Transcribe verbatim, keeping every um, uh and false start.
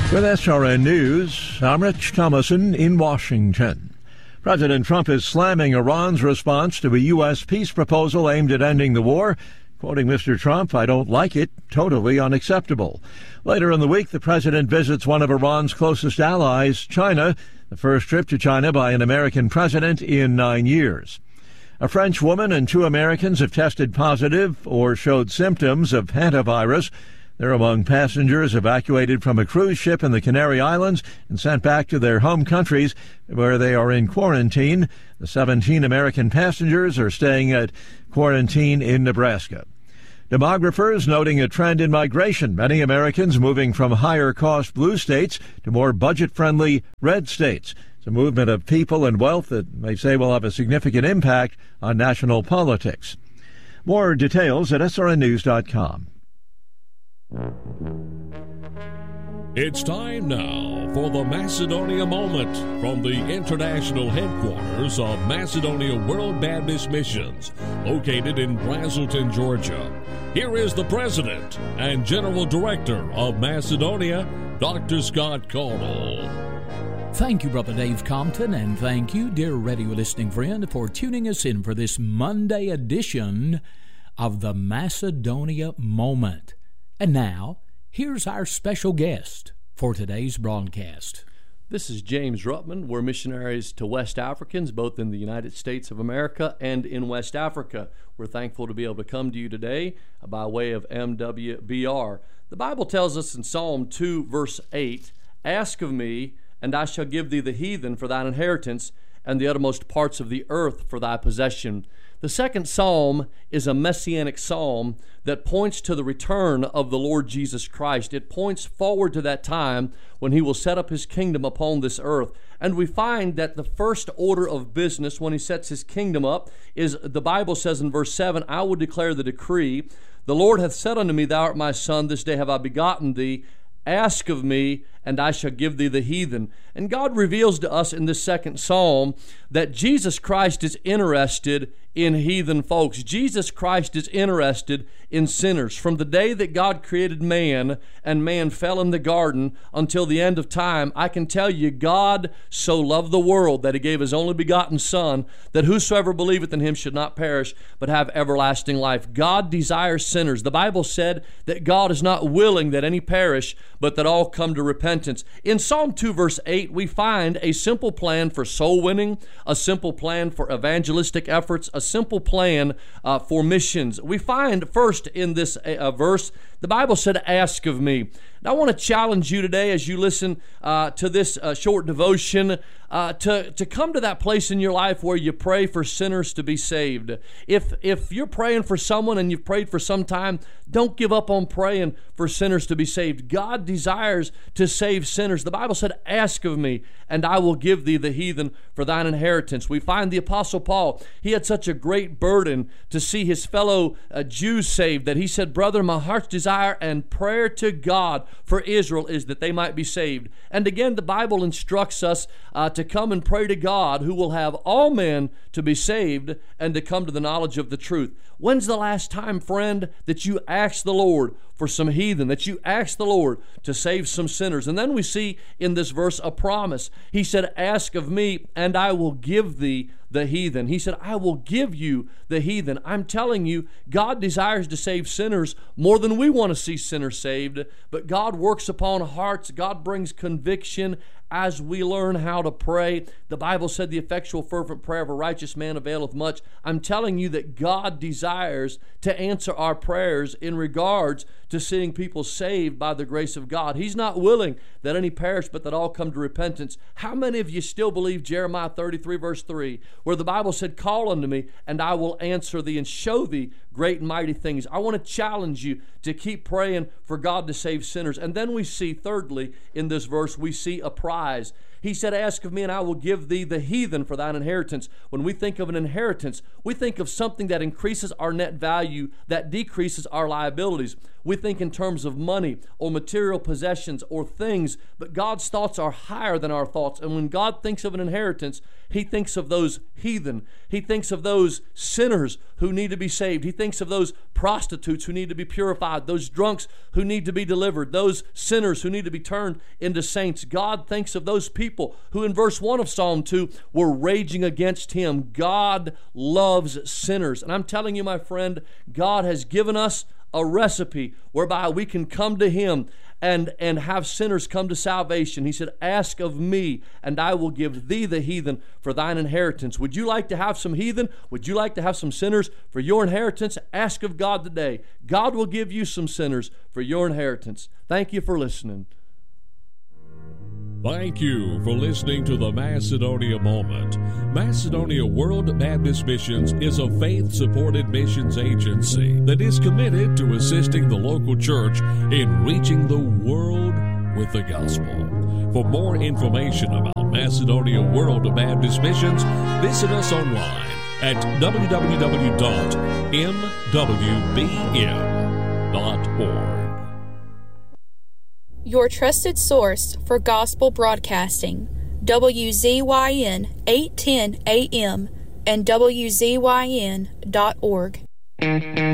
With S R N News, I'm Rich Thomason in Washington. President Trump is slamming Iran's response to a U S peace proposal aimed at ending the war. Quoting Mister Trump, "I don't like it, totally unacceptable." Later in the week, the president visits one of Iran's closest allies, China, the first trip to China by an American president in nine years. A French woman and two Americans have tested positive or showed symptoms of hantavirus. They're among passengers evacuated from a cruise ship in the Canary Islands and sent back to their home countries where they are in quarantine. The seventeen American passengers are staying at quarantine in Nebraska. Demographers noting a trend in migration, many Americans moving from higher-cost blue states to more budget-friendly red states. It's a movement of people and wealth that they say will have a significant impact on national politics. More details at S R N news dot com. It's time now for the Macedonia Moment from the international headquarters of Macedonia World Baptist Missions, located in Braselton, Georgia. Here is the President and General Director of Macedonia, Doctor Scott Connell. Thank you, Brother Dave Compton, and thank you, dear radio listening friend, for tuning us in for this Monday edition of the Macedonia Moment. And now, here's our special guest for today's broadcast. This is James Ruttman. We're missionaries to West Africans, both in the United States of America and in West Africa. We're thankful to be able to come to you today by way of M W B R. The Bible tells us in Psalm two, verse eight, "Ask of me, and I shall give thee the heathen for thine inheritance, and the uttermost parts of the earth for thy possession." The second psalm is a messianic psalm that points to the return of the Lord Jesus Christ. It points forward to that time when he will set up his kingdom upon this earth. And we find that the first order of business when he sets his kingdom up is, the Bible says in verse seven, "I will declare the decree. The Lord hath said unto me, Thou art my son, this day have I begotten thee. Ask of me, and I shall give thee the heathen." And God reveals to us in this second psalm that Jesus Christ is interested in heathen folks. Jesus Christ is interested in sinners. From the day that God created man and man fell in the garden until the end of time, I can tell you God so loved the world that he gave his only begotten Son, that whosoever believeth in him should not perish but have everlasting life. God desires sinners. The Bible said that God is not willing that any perish, but that all come to repentance. In Psalm two, verse eight, we find a simple plan for soul winning, a simple plan for evangelistic efforts, a simple plan uh, for missions. We find first in this uh, verse, the Bible said, "Ask of me." Now, I want to challenge you today as you listen uh, to this uh, short devotion uh, to, to come to that place in your life where you pray for sinners to be saved. If, if you're praying for someone and you've prayed for some time, don't give up on praying for sinners to be saved. God desires to save sinners. The Bible said, "Ask of me, and I will give thee the heathen for thine inheritance." We find the Apostle Paul, he had such a great burden to see his fellow uh, Jews saved that he said, "Brother, my heart's desire and prayer to God for Israel is that they might be saved." And again, the Bible instructs us uh, to come and pray to God, who will have all men to be saved and to come to the knowledge of the truth. When's the last time, friend, that you asked the Lord for some heathen, that you asked the Lord to save some sinners? And then we see in this verse a promise. He said, "Ask of me, and I will give thee the heathen." He said, "I will give you the heathen." I'm telling you, God desires to save sinners more than we want to see sinners saved, but God works upon hearts. God brings conviction as we learn how to pray. The Bible said the effectual fervent prayer of a righteous man availeth much. I'm telling you that God desires to answer our prayers in regards to seeing people saved by the grace of God. He's not willing that any perish, but that all come to repentance. How many of you still believe Jeremiah thirty-three, verse three, where the Bible said, "Call unto me, and I will answer thee and show thee great and mighty things"? I want to challenge you to keep praying for God to save sinners. And then we see, thirdly, in this verse, we see a prize. He said, ask of me and I will give thee the heathen for thine inheritance. When we think of an inheritance, we think of something that increases our net value, that decreases our liabilities. We think in terms of money or material possessions or things, but God's thoughts are higher than our thoughts. And when God thinks of an inheritance, He thinks of those heathen. He thinks of those sinners who need to be saved. He thinks of those prostitutes who need to be purified, those drunks who need to be delivered, those sinners who need to be turned into saints. God thinks of those people who in verse one of Psalm two were raging against Him. God loves sinners. And I'm telling you, my friend, God has given us a recipe whereby we can come to Him and, and have sinners come to salvation. He said, ask of me, and I will give thee the heathen for thine inheritance. Would you like to have some heathen? Would you like to have some sinners for your inheritance? Ask of God today. God will give you some sinners for your inheritance. Thank you for listening. Thank you for listening to the Macedonia Moment. Macedonia World Baptist Missions is a faith-supported missions agency that is committed to assisting the local church in reaching the world with the gospel. For more information about Macedonia World Baptist Missions, visit us online at w w w dot m w b m dot org. Your trusted source for gospel broadcasting, W Z Y N eight ten A M and W Z Y N dot org.